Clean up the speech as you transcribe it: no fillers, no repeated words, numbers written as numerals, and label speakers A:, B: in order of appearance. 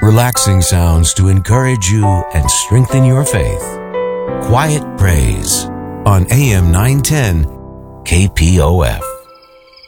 A: Relaxing sounds to encourage you and strengthen your faith. Quiet Praise on AM 910 KPOF.